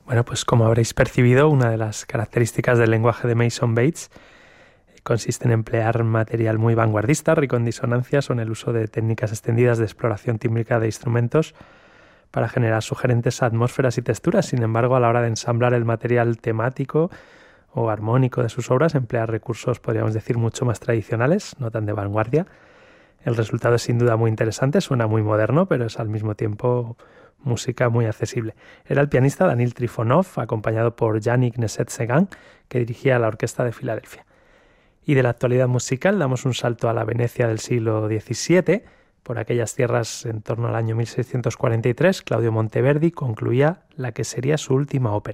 Bueno, pues como habréis percibido, una de las características del lenguaje de Mason Bates consiste en emplear material muy vanguardista, rico en disonancias o en el uso de técnicas extendidas de exploración tímbrica de instrumentos para generar sugerentes atmósferas y texturas. Sin embargo, a la hora de ensamblar el material temático o armónico de sus obras, emplea recursos, podríamos decir, mucho más tradicionales, no tan de vanguardia. El resultado es sin duda muy interesante, suena muy moderno, pero es al mismo tiempo música muy accesible. Era el pianista Danil Trifonov, acompañado por Yannick Nézet-Séguin, que dirigía la Orquesta de Filadelfia. Y de la actualidad musical damos un salto a la Venecia del siglo XVII. Por aquellas tierras, en torno al año 1643, Claudio Monteverdi concluía la que sería su última ópera.